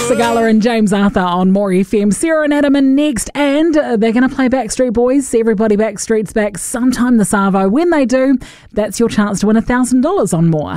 Sigala and James Arthur on More FM. Sarah and Adam are next, and they're going to play Backstreet Boys. Everybody Backstreet's back sometime this arvo. When they do, that's your chance to win $1,000 on More.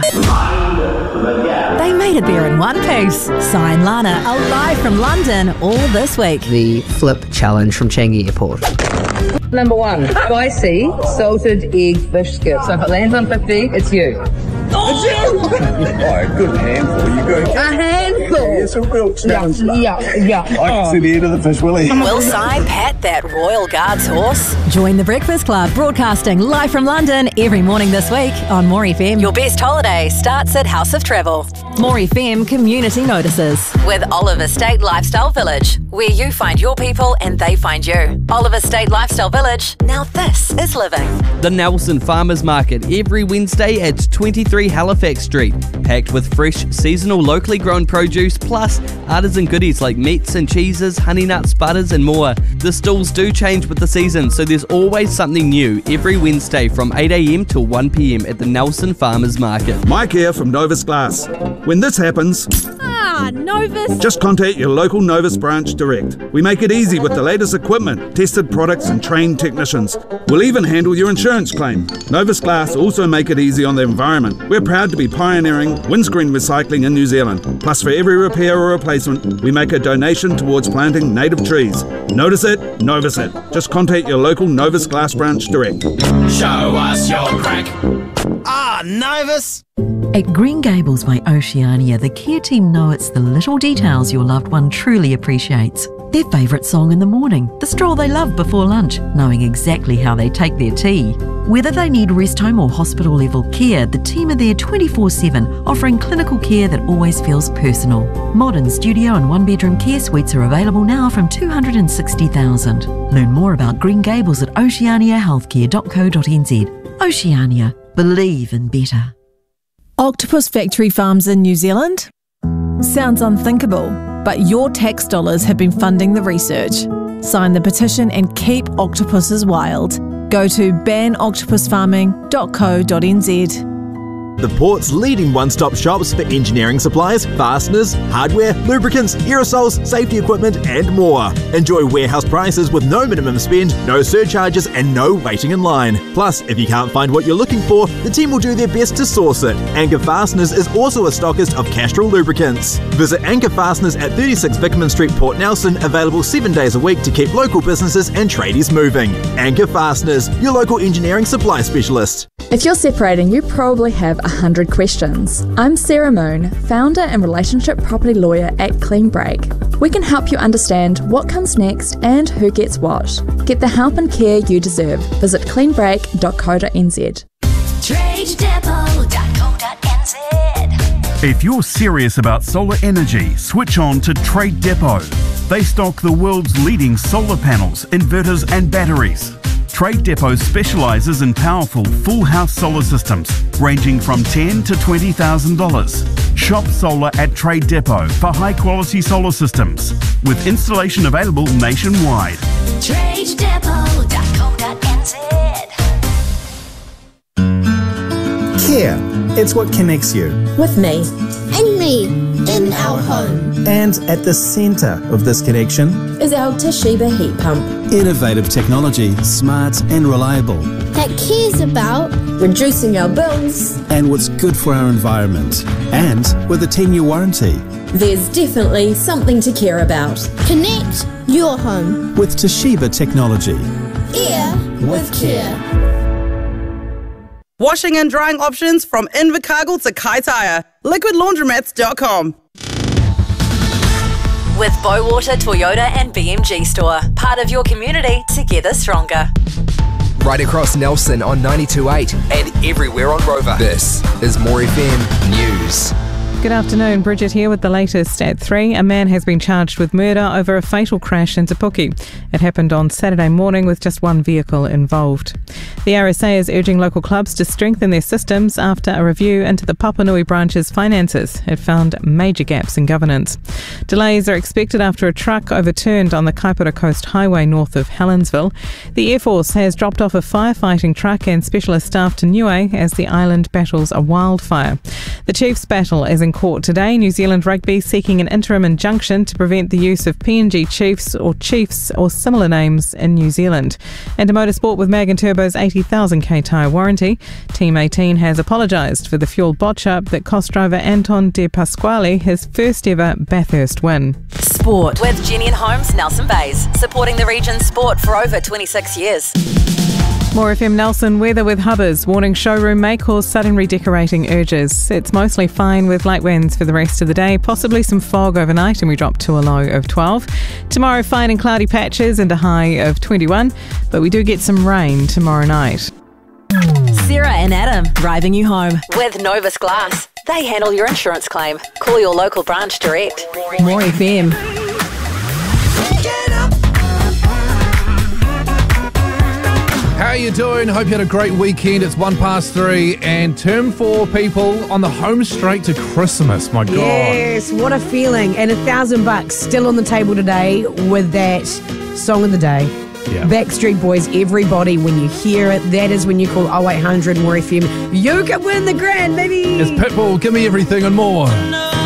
They made it there in one piece. Sai and Lana are live from London all this week. The Flip Challenge from Changi Airport. Number 1, spicy salted egg fish skip. So if it lands on 50, it's you. Oh, a good handful. You go. A handful. It's a real challenge. Yeah. I can see the end of the fish, Willie. Will Sai pat that Royal Guards horse? Join the Breakfast Club, broadcasting live from London every morning this week on More FM. Your best holiday starts at House of Travel. More FM Community Notices with Oliver State Lifestyle Village, where you find your people and they find you. Oliver State Lifestyle Village. Now this is living. The Nelson Farmers Market every Wednesday at 23 Halifax Street, packed with fresh, seasonal, locally grown produce, plus artisan goodies like meats and cheeses, honey nuts, butters and more. The stalls do change with the season, so there's always something new every Wednesday from 8 a.m. till 1 p.m. at the Nelson Farmers Market. Mike here from Novus Glass. When this happens, Novus. just contact your local Novus branch direct. We make it easy with the latest equipment, tested products and trained technicians. We'll even handle your insurance claim. Novus Glass also make it easy on the environment. We're proud to be pioneering windscreen recycling in New Zealand. Plus, for every repair or replacement, we make a donation towards planting native trees. Notice it, Novus it. Just contact your local Novus Glass branch direct. Show us your crack. Novus! At Green Gables by Oceania, the care team know it's the little details your loved one truly appreciates. Their favourite song in the morning, the stroll they love before lunch, knowing exactly how they take their tea. Whether they need rest home or hospital level care, the team are there 24/7, offering clinical care that always feels personal. Modern studio and one-bedroom care suites are available now from $260,000. Learn more about Green Gables at oceaniahealthcare.co.nz. Oceania. Believe in better. Octopus factory farms in New Zealand? Sounds unthinkable, but your tax dollars have been funding the research. Sign the petition and keep octopuses wild. Go to banoctopusfarming.co.nz. The Port's leading one-stop shops for engineering supplies, fasteners, hardware, lubricants, aerosols, safety equipment and more. Enjoy warehouse prices with no minimum spend, no surcharges and no waiting in line. Plus, if you can't find what you're looking for, the team will do their best to source it. Anchor Fasteners is also a stockist of Castrol lubricants. Visit Anchor Fasteners at 36 Vickerman Street, Port Nelson, available 7 days a week to keep local businesses and tradies moving. Anchor Fasteners, your local engineering supply specialist. If you're separating, you probably have 100 questions. I'm Sarah Moon, founder and relationship property lawyer at Clean Break. We can help you understand what comes next and who gets what. Get the help and care you deserve. Visit cleanbreak.co.nz. TradeDepot.co.nz. If you're serious about solar energy, switch on to Trade Depot. They stock the world's leading solar panels, inverters and batteries. Trade Depot specialises in powerful full house solar systems ranging from $10,000 to $20,000. Shop solar at Trade Depot for high quality solar systems with installation available nationwide. TradeDepot.co.nz. Care. It's what connects you. With me. And me. In our home. And at the centre of this connection is our Toshiba heat pump. Innovative technology, smart and reliable. That cares about reducing our bills. And what's good for our environment. And with a 10-year warranty. There's definitely something to care about. Connect your home. With Toshiba technology. Air with care. Washing and drying options from Invercargill to Kaitaia. LiquidLaundromats.com. With Bowater Toyota and BMG Store. Part of your community, together stronger. Right across Nelson on 92.8 and everywhere on Rover. This is More FM News. Good afternoon, Bridget here with the latest at 3. A man has been charged with murder over a fatal crash in Te Puke. It happened on Saturday morning with just one vehicle involved. The RSA is urging local clubs to strengthen their systems after a review into the Papanui branch's finances. It found major gaps in governance. Delays are expected after a truck overturned on the Kaipara Coast Highway north of Helensville. The Air Force has dropped off a firefighting truck and specialist staff to Niue as the island battles a wildfire. The Chiefs battle is in in court today. New Zealand Rugby seeking an interim injunction to prevent the use of PNG Chiefs or similar names in New Zealand. And to motorsport with Mag and Turbo's 80,000k tyre warranty, Team 18 has apologised for the fuel botch-up that cost driver Anton De Pasquale his first ever Bathurst win. Sport with Jenny and Holmes, Nelson Bays, supporting the region's sport for over 26 years. More FM Nelson weather with Hubbers, warning showroom may cause sudden redecorating urges. It's mostly fine with light winds for the rest of the day, possibly some fog overnight, and we drop to a low of 12. Tomorrow, fine and cloudy patches and a high of 21, but we do get some rain tomorrow night. Sarah and Adam, driving you home with Novus Glass. They handle your insurance claim. Call your local branch direct. More FM. How are you doing? Hope you had a great weekend. It's 3:01 and term 4 people on the home straight to Christmas. My God. Yes, what a feeling. And $1,000 still on the table today with that song of the day. Yeah. Backstreet Boys, everybody, when you hear it, that is when you call 0800 More FM. You can win the grand, baby. It's Pitbull, Give Me Everything and More.